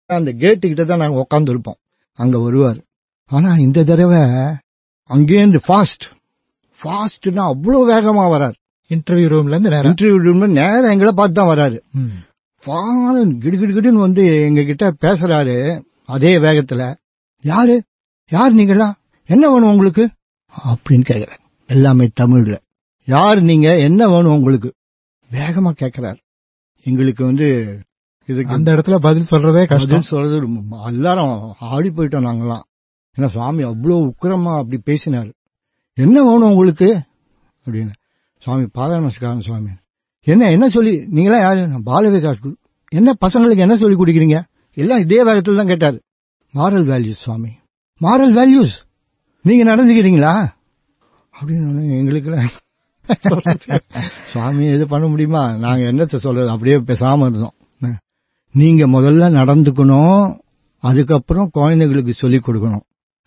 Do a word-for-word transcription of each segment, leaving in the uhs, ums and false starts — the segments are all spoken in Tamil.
அந்த கேட்டு கிட்ட தான் நாங்க உட்கார்ந்து இருப்போம். அங்க வருவார். ஆனா இந்த தடவை அங்கேருந்து ஃபாஸ்ட் ஃபாஸ்ட்னா அவ்வளவு வேகமா வராரு. இன்டர்வியூ ரூம்ல இருந்து நேரா இன்டர்வியூ ரூம்ல நேரம் எங்களை பார்த்து தான் வராரு. ஃபாரன் கிடுகிடுன்னு வந்து எங்க கிட்ட பேசுறாரு அதே வேகத்துல. யாரு யார் நீங்களா, என்ன வேணும் உங்களுக்கு அப்படின்னு கேக்குறாரு. எல்லாமே தமிழ்ல. யார் நீங்க, என்ன வேணும் உங்களுக்கு, வேகமா கேக்குறாரு. எங்களுக்கு வந்து இதுக்கு அந்த இடத்துல பதில் சொல்றதே கஷ்டம். பதில் சொல்றது எல்லாரும் ஆடி போயிட்டோம் நாங்களாம். ஏன்னா சுவாமி அவ்வளவு உக்கிரமா அப்படி பேசினாரு. என்ன வேணும் உங்களுக்கு அப்படின்னு. சுவாமி பாத நமஸ்காரம் சுவாமி. என்ன என்ன சொல்லி, நீங்களா யாரு, பாலவிகாஸ் குரு. என்ன பசங்களுக்கு என்ன சொல்லி கொடுக்குறீங்க, எல்லாம் இதே வேகத்துல தான் கேட்டாரு. மாரல் வேல்யூஸ் சுவாமி. மாரல் வேல்யூஸ் நீங்க நடந்துக்கிறீங்களா அப்படின்னு எங்களுக்கு சுவாமி எது பண்ண முடியுமா, நாங்க என்னத்த சொல்றது, அப்படியே பேசாம இருந்தோம். நீங்க முதல்ல நடந்துக்கணும், அதுக்கப்புறம் குழந்தைகளுக்கு சொல்லிக் கொடுக்கணும்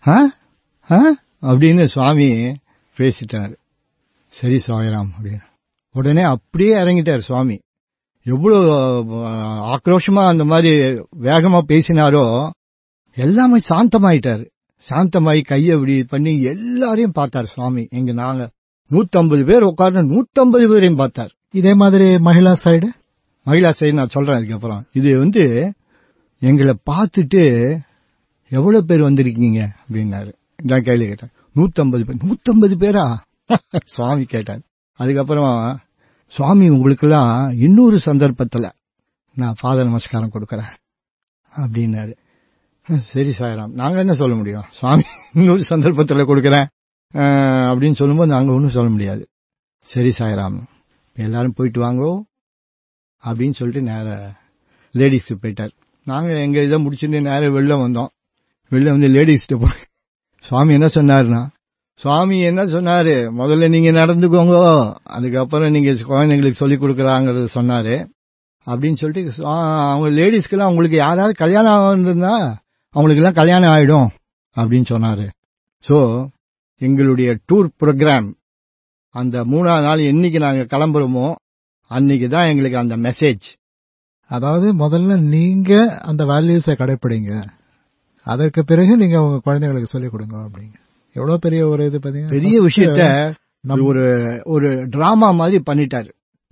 அப்படின்னு சுவாமி பேசிட்டாரு. சரி சாயராம் அப்படின்னு உடனே அப்படியே இறங்கிட்டார் சுவாமி. எவ்வளவு ஆக்ரோஷமா அந்த மாதிரி வேகமா பேசினாரோ எல்லாமே சாந்தமாயிட்டாரு. சாந்தமாயி கையை இப்படி பண்ணி எல்லாரையும் பார்த்தார் சுவாமி. எங்க நாங்க நூத்தி ஐம்பது பேர் உட்கார்ந்து நூத்தி ஐம்பது பேரையும் பார்த்தார். இதே மாதிரி மகிழா சைடு மகிழா சைடு நான் சொல்றேன் அதுக்கப்புறம். இது வந்து எங்களை பார்த்துட்டு எவ்வளவு பேர் வந்திருக்கீங்க அப்படின்னாரு. இதான் கேள்வி கேட்டேன். நூத்தி ஐம்பது பேர். நூத்தி ஐம்பது பேரா சுவாமி கேட்டார். அதுக்கப்புறம் சுவாமி உங்களுக்கெல்லாம் இன்னொரு சந்தர்ப்பத்துல நான் பாத நமஸ்காரம் கொடுக்கறேன் அப்படின்னாரு. சரி சாயராம், நாங்க என்ன சொல்ல முடியும், சுவாமி இன்னொரு சந்தர்ப்பத்துல கொடுக்கறேன் அப்படின்னு சொல்லும்போது நாங்க ஒன்னும் சொல்ல முடியாது. சரி சாயராம், எல்லாரும் போயிட்டு வாங்கோ அப்படின்னு சொல்லிட்டு நேர லேடிஸ்க்கு போயிட்டார். நாங்க எங்க இதை முடிச்சுட்டு நேரம் வெளில வந்தோம். வெளில வந்து லேடிஸ்ட்டு போய் சுவாமி என்ன சொன்னாருன்னா, சுவாமி என்ன சொன்னாரு, முதல்ல நீங்க நடந்துக்கோங்க, அதுக்கப்புறம் நீங்க குழந்தைங்களுக்கு சொல்லிக் கொடுக்கறாங்கிறது சொன்னாரு அப்படின்னு சொல்லிட்டு அவங்க லேடிஸ்க்கெல்லாம் அவங்களுக்கு யாராவது கல்யாணம் ஆகிருந்தா அவங்களுக்கு எல்லாம் கல்யாணம் ஆயிடும் அப்படின்னு சொன்னாரு. சோ எங்களுடைய டூர் ப்ரோக்ராம் அந்த மூணாவது நாள் என்னைக்கு நாங்க கிளம்புறோமோ அன்னைக்கு தான் எங்களுக்கு அந்த மெசேஜ். அதாவது முதல்ல நீங்க அந்த வேல்யூஸை கடைப்பிடிங்க, அதற்கு பிறகு நீங்க உங்க குழந்தைகளுக்கு சொல்லிக் கொடுங்க அப்படிங்க. எவ்வளவு பெரிய ஒரு இது பாத்தீங்கன்னா, பெரிய விஷயத்த ஒரு ஒரு டிராமா மாதிரி பண்ணிட்டாரு.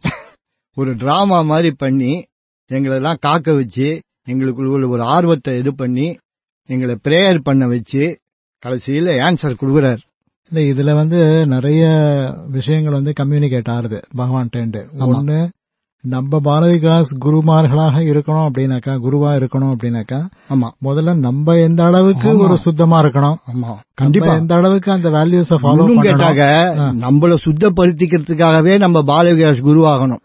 ஒரு டிராமா மாதிரி பண்ணி எங்களெல்லாம் காக்க வச்சு எங்களுக்குள்ள ஒரு ஆர்வத்தை இது பண்ணி எங்களை பிரேயர் பண்ண வச்சு கடைசியில ஆன்சர் கொடுக்குறாரு. இல்ல இதுல வந்து நிறைய விஷயங்கள் வந்து கம்யூனிகேட் ஆகுது பகவான் டேண்டு. ஒண்ணு, நம்ம பாலவிகாஸ் குருமார்களாக இருக்கணும் அப்படின்னாக்கா, குருவா இருக்கணும் அப்படின்னாக்கா, ஆமா முதல்ல நம்ம எந்த அளவுக்கு ஒரு சுத்தமா இருக்கணும், ஆமா கண்டிப்பா எந்த அளவுக்கு அந்த வேல்யூஸை ஃபாலோ கேட்டாக நம்மள சுத்தப்படுத்திக்கிறதுக்காகவே நம்ம பாலவிகாஸ் குருவாகணும்.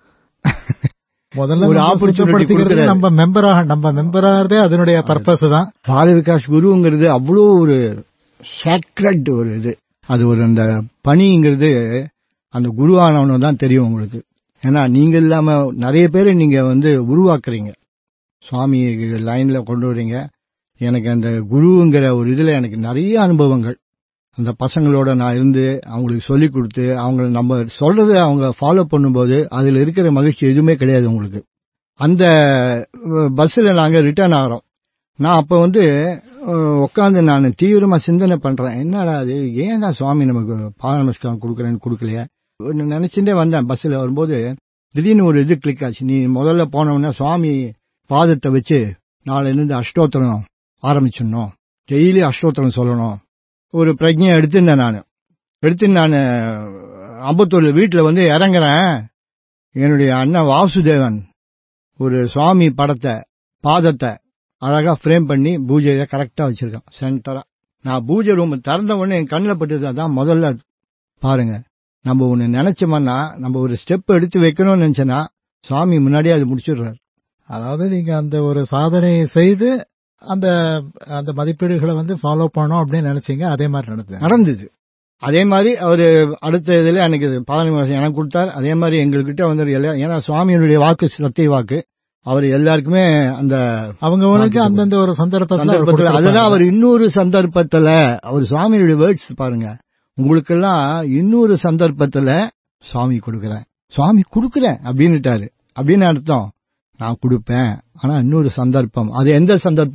முதல்ல ஒரு ஆப்பர்ச்சுனிட்டி நம்ம மெம்பராக நம்ம மெம்பராகிறதே அதனுடைய பர்பஸ் தான். பாலவிகாஸ் குருங்கிறது அவ்வளோ ஒரு சேக்ரட் ஒரு இது. அது ஒரு அந்த பணிங்கிறது அந்த குருவானவனு தான் தெரியும் உங்களுக்கு. ஏன்னா நீங்க இல்லாம நிறைய பேரை நீங்க வந்து உருவாக்குறீங்க, சுவாமி லைன்ல கொண்டு வரீங்க. எனக்கு அந்த குருங்கிற ஒரு இதுல எனக்கு நிறைய அனுபவங்கள். அந்த பசங்களோட நான் இருந்து அவங்களுக்கு சொல்லிக் கொடுத்து அவங்க நம்ம சொல்றத அவங்க ஃபாலோ பண்ணும்போது அதுல இருக்கிற மகிழ்ச்சி எதுவுமே கிடையாது உங்களுக்கு. அந்த பஸ்ல நாங்க ரிட்டர்ன் ஆகிறோம். நான் அப்ப வந்து உட்காந்து நான் தீவிரமா சிந்தனை பண்றேன். என்னடா அது, ஏன் தான் சுவாமி நமக்கு பாத நமஸ்காரம் கொடுக்குறேன்னு கொடுக்கலையா நினைச்சுட்டே வந்தேன். பஸ்ல வரும்போது திடீர்னு ஒரு இது கிளிக் ஆச்சு. நீ முதல்ல போனோம்னா சுவாமி பாதத்தை வச்சு நாளைல இருந்து அஷ்டோத்திரம் ஆரம்பிச்சிடணும், டெய்லி அஷ்டோத்திரம் சொல்லணும் ஒரு பிரஜையை எடுத்துட்டேன். நான் எடுத்து நான் அம்பத்தூர்ல வீட்டுல வந்து இறங்குறேன். என்னுடைய அண்ணன் வாசுதேவன் ஒரு சுவாமி படத்தை பாதத்தை அழகா ஃப்ரேம் பண்ணி பூஜையில கரெக்டா வச்சிருக்கான் சென்டரா. நான் பூஜை ரூம் திறந்த உடனே என் கண்ணில் பட்டது அதான் முதல்ல. பாருங்க, நம்ம ஒண்ணு நினைச்சோம்னா நம்ம ஒரு ஸ்டெப் எடுத்து வைக்கணும்னு நினைச்சோன்னா சுவாமி முன்னாடியே அது முடிச்சிடுறாரு. அதாவது நீங்க அந்த ஒரு சாதனையை செய்து அந்த அந்த மதிப்பீடுகளை வந்து ஃபாலோ பண்ணோம் அப்படின்னு நினைச்சீங்க, அதே மாதிரி நடந்தது நடந்தது அதே மாதிரி அவரு அடுத்த இதுல எனக்கு பாதனை எனக்கு கொடுத்தார். அதே மாதிரி எங்ககிட்ட வந்து ஏன்னா சுவாமியினுடைய வாக்கு சத்திய வாக்கு, அவர் எல்லாருக்குமே அந்த அவங்களுக்கு அந்தந்த ஒரு சந்தர்ப்பத்தில் அதுதான் அவர் இன்னொரு சந்தர்ப்பத்துல அவர் சுவாமியுடைய வேர்ட்ஸ் பாருங்க, உங்களுக்கெல்லாம் இன்னொரு சந்தர்ப்பத்துல சுவாமி கொடுக்கறேன், சுவாமி கொடுக்கறேன் அப்படின்னுட்டாரு. அப்படின்னு அர்த்தம் நான் கொடுப்பேன், ஆனா இன்னொரு சந்தர்ப்பம். அது எந்த சந்தர்ப்பம்